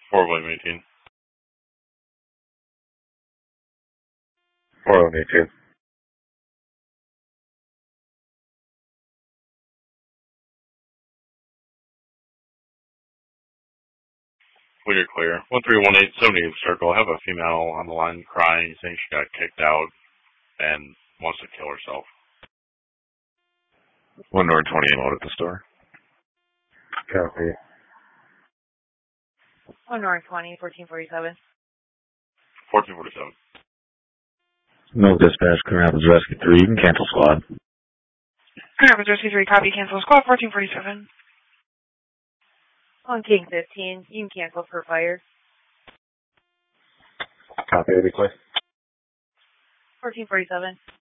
4 William 18. 4 William 18. When you're clear. 1318 78 Circle. I have a female on the line crying, saying she got kicked out and wants to kill herself. 1 North 28 out at the store. Copy. 1 North 20, 1447. 1447. No dispatch, Grand Rapids Rescue 3. You can cancel squad. Grand Rapids Rescue 3, copy, cancel squad, 1447. On King 15, you can cancel for fire. Copy, 80 clear. 1447.